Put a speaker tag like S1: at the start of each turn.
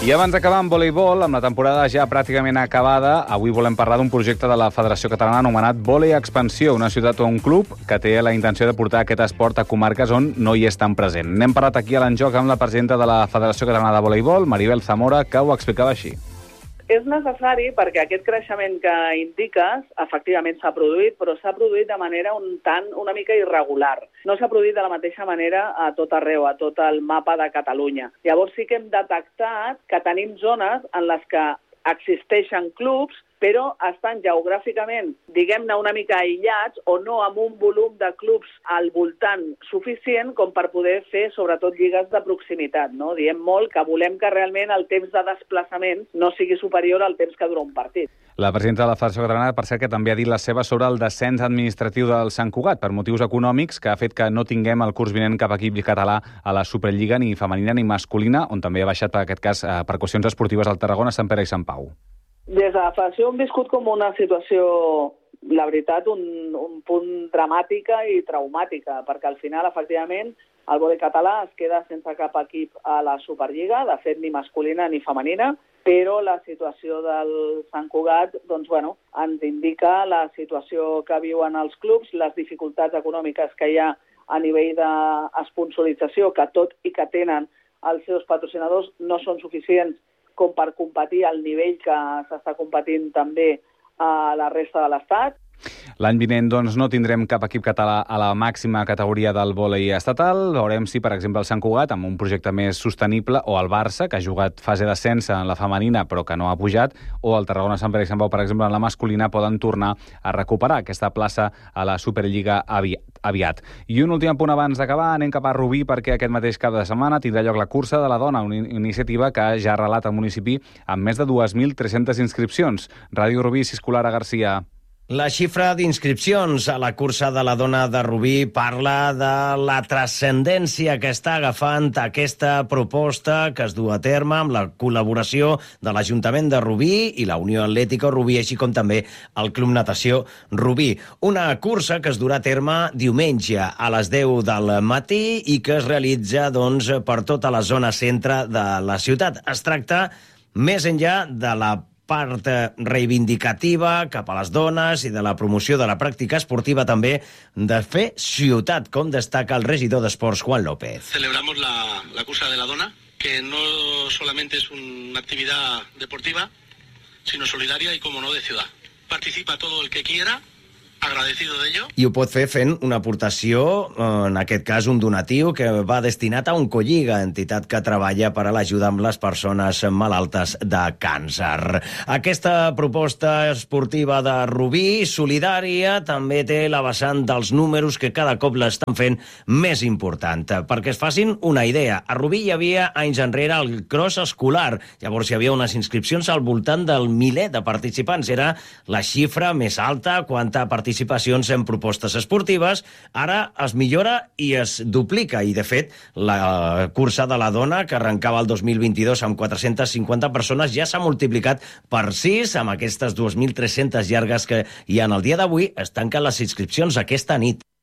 S1: I abans d'acabar amb voleibol, amb la temporada ja pràcticament acabada, avui volem parlar d'un projecte de la Federació Catalana anomenat Vòlei Expansió, una ciutat o un club que té la intenció de portar aquest esport a comarques on no hi és tan present. N'hem parlat aquí a l'Enjoc amb la presidenta de la Federació Catalana de Voleibol, Maribel Zamora, que ho explicava així.
S2: És necessari perquè aquest creixement que indiques efectivament s'ha produït, però s'ha produït de manera una mica irregular. No s'ha produït de la mateixa manera a tot arreu, a tot el mapa de Catalunya. Llavors sí que hem detectat que tenim zones en les que existeixen clubs, però estan geogràficament, diguem-ne, una mica aïllats o no amb un volum de clubs al voltant suficient com per poder fer, sobretot, lligues de proximitat, no? Diem molt que volem que realment el temps de desplaçament no sigui superior al temps que dura un partit.
S1: La presidenta de la Federació Catalana, per cert, que també ha dit la seva sobre el descens administratiu del Sant Cugat per motius econòmics, que ha fet que no tinguem el curs vinent cap equip català a la Superliga ni femenina ni masculina, on també ha baixat, per aquest cas, per qüestions esportives al Tarragona, Sant Pere i Sant Pau.
S2: Des de la Federació hem viscut com una situació, la veritat, un punt dramàtica i traumàtica, perquè al final, efectivament, el vòlei català es queda sense cap equip a la Superliga, de fet, ni masculina ni femenina, però la situació del Sant Cugat, doncs, ens indica la situació que viuen els clubs, les dificultats econòmiques que hi ha a nivell d'esponsorització, que tot i que tenen els seus patrocinadors no són suficients com per competir al nivell que s'està competint també a la resta de l'Estat.
S1: L'any vinent, doncs, no tindrem cap equip català a la màxima categoria del vòlei estatal. Veurem si, per exemple, el Sant Cugat, amb un projecte més sostenible, o el Barça, que ha jugat fase d'ascens en la femenina però que no ha pujat, o el Tarragona, Sant Pere i Sant Pau, per exemple, en la masculina, poden tornar a recuperar aquesta plaça a la Superliga aviat. I un últim punt abans d'acabar, anem cap a Rubí, perquè aquest mateix cap de setmana tindrà lloc la Cursa de la Dona, una iniciativa que ja ha arrelat al municipi amb més de 2.300 inscripcions. Ràdio Rubí, Ciscolara Garcia.
S3: La xifra d'inscripcions a la Cursa de la Dona de Rubí parla de la transcendència que està agafant aquesta proposta que es du a terme amb la col·laboració de l'Ajuntament de Rubí i la Unió Atlètica Rubí, així com també el Club Natació Rubí. Una cursa que es durà a terme diumenge a les 10 del matí i que es realitza per tota la zona centre de la ciutat. Es tracta, més enllà de la part reivindicativa cap a les dones i de la promoció de la pràctica esportiva, també de fer ciutat, com destaca el regidor d'Esports, Juan López.
S4: Celebramos la Cursa de la Dona, que no solamente es una actividad deportiva, sino solidaria y, como no, de ciudad. Participa todo el que quiera, agradecido d'ello.
S3: I ho pot fer fent una aportació, en aquest cas un donatiu, que va destinat a Oncolliga, entitat que treballa per a l'ajuda amb les persones malaltes de càncer. Aquesta proposta esportiva de Rubí, solidària, també té la vessant dels números que cada cop l'estan fent més important. Perquè es facin una idea, a Rubí hi havia anys enrere el cross escolar, llavors hi havia unes inscripcions al voltant del 1.000 de participants, era la xifra més alta quant a participacions en propostes esportives. Ara es millora i es duplica, i de fet la Cursa de la Dona, que arrencava el 2022 amb 450 persones, ja s'ha multiplicat per 6 amb aquestes 2.300 llargues que hi ha el dia d'avui. Es tanquen les inscripcions aquesta nit.